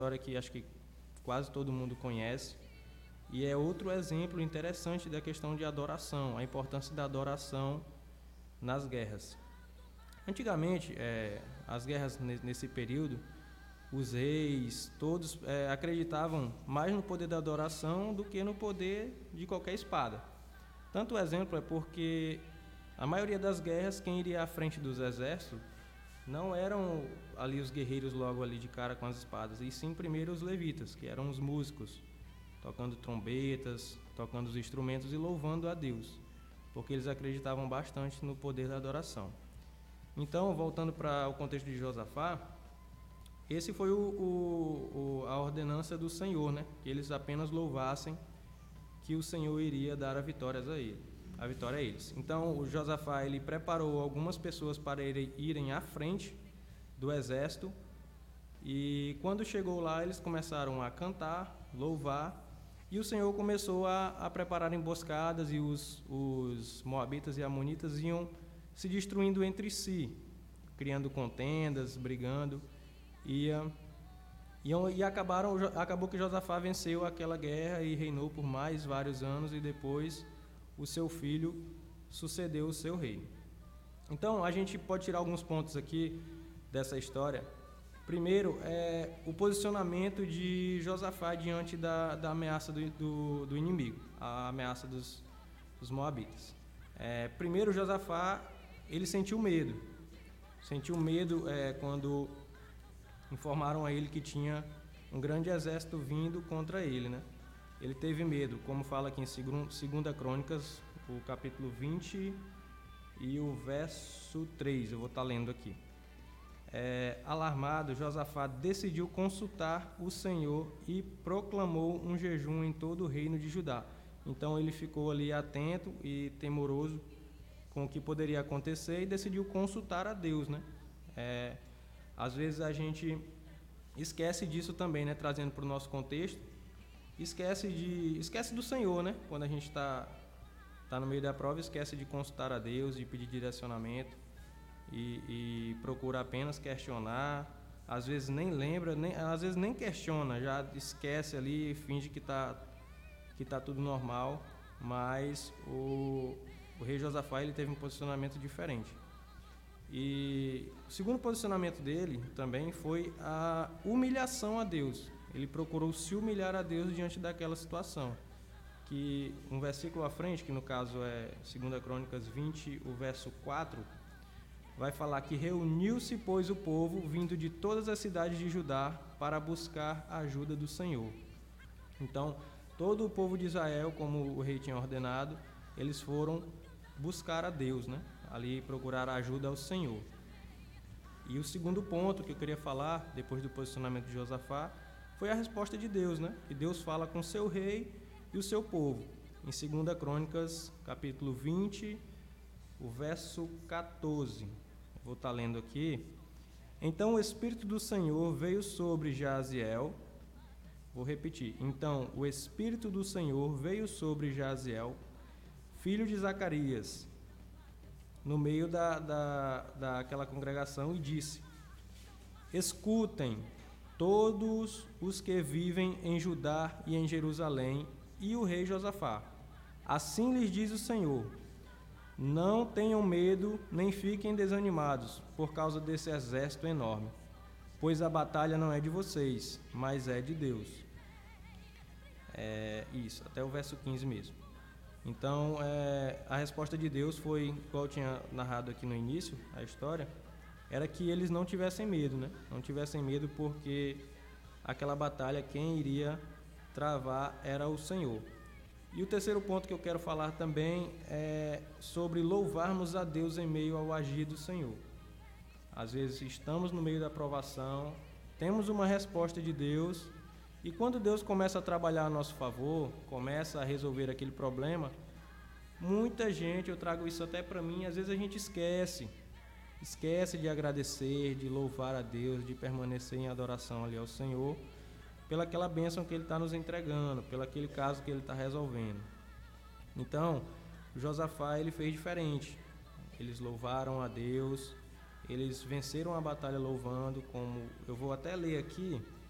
história que acho que quase todo mundo conhece, e é outro exemplo interessante da questão de adoração, a importância da adoração nas guerras. Antigamente, as guerras nesse período, os reis, todos acreditavam mais no poder da adoração do que no poder de qualquer espada. Tanto o exemplo é porque a maioria das guerras, quem iria à frente dos exércitos não eram ali os guerreiros logo ali de cara com as espadas, e sim primeiro os levitas, que eram os músicos, tocando trombetas, tocando os instrumentos e louvando a Deus, porque eles acreditavam bastante no poder da adoração. Então, voltando para o contexto de Josafá, esse foi a ordenança do Senhor, né? Que eles apenas louvassem, que o Senhor iria dar a vitória a eles. Então, o Josafá, ele preparou algumas pessoas para irem à frente do exército, e quando chegou lá, eles começaram a cantar, louvar, e o Senhor começou a preparar emboscadas, e os moabitas e amonitas iam se destruindo entre si, criando contendas, brigando, e acabou que Josafá venceu aquela guerra e reinou por mais vários anos, e depois o seu filho sucedeu o seu reino. Então, a gente pode tirar alguns pontos aqui dessa história. Primeiro, o posicionamento de Josafá diante da ameaça do inimigo, a ameaça dos moabitas. Primeiro, Josafá, ele sentiu medo quando informaram a ele que tinha um grande exército vindo contra ele, né? Ele teve medo, como fala aqui em 2 Crônicas, o capítulo 20 e o verso 3, eu vou estar lendo aqui. Alarmado, Josafá decidiu consultar o Senhor e proclamou um jejum em todo o reino de Judá. Então ele ficou ali atento e temoroso com o que poderia acontecer e decidiu consultar a Deus, né? Às vezes a gente esquece disso também, né? Trazendo para o nosso contexto, esquece do Senhor, né? Quando a gente está no meio da prova, esquece de consultar a Deus, de pedir direcionamento, e procura apenas questionar. Às vezes nem lembra, às vezes nem questiona, já esquece ali, finge que tá tudo normal. Mas o rei Josafá, ele teve um posicionamento diferente. E o segundo posicionamento dele também foi a humilhação a Deus. Ele procurou se humilhar a Deus diante daquela situação. Que um versículo à frente, que no caso é 2 Crônicas 20, o verso 4, vai falar que reuniu-se, pois, o povo vindo de todas as cidades de Judá para buscar a ajuda do Senhor. Então, todo o povo de Israel, como o rei tinha ordenado, eles foram buscar a Deus, né? Ali procurar a ajuda ao Senhor. E o segundo ponto que eu queria falar, depois do posicionamento de Josafá, foi a resposta de Deus, né? Que Deus fala com o seu rei e o seu povo. Em 2 Crônicas, capítulo 20, o verso 14. Vou estar lendo aqui. Então o Espírito do Senhor veio sobre Jaziel. Vou repetir. Então o Espírito do Senhor veio sobre Jaziel, filho de Zacarias, no meio daquela congregação, e disse: escutem todos os que vivem em Judá e em Jerusalém, e o rei Josafá. Assim lhes diz o Senhor: não tenham medo, nem fiquem desanimados por causa desse exército enorme, pois a batalha não é de vocês, mas é de Deus. Isso, até o verso 15 mesmo. Então, a resposta de Deus foi, igual eu tinha narrado aqui no início, a história, era que eles não tivessem medo, né? Não tivessem medo, porque aquela batalha, quem iria travar era o Senhor. E o terceiro ponto que eu quero falar também é sobre louvarmos a Deus em meio ao agir do Senhor. Às vezes estamos no meio da provação, temos uma resposta de Deus, e quando Deus começa a trabalhar a nosso favor, começa a resolver aquele problema, muita gente, eu trago isso até para mim, às vezes a gente esquece de agradecer, de louvar a Deus, de permanecer em adoração ali ao Senhor, pelaquela bênção que Ele está nos entregando, pelo aquele caso que Ele está resolvendo. Então, Josafá, ele fez diferente. Eles louvaram a Deus, eles venceram a batalha louvando, como eu vou até ler aqui